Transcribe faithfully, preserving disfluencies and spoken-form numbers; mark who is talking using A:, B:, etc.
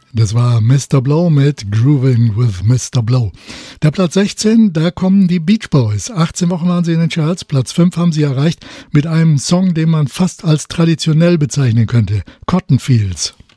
A: Das war Mister Blow mit Groovin' with Mister Blow. Der Platz sechzehn, da kommen die Beach Boys. achtzehn Wochen waren sie in den Charts. Platz fünf haben sie erreicht mit einem Song, den man fast als traditionell bezeichnen könnte. Cotton Fields.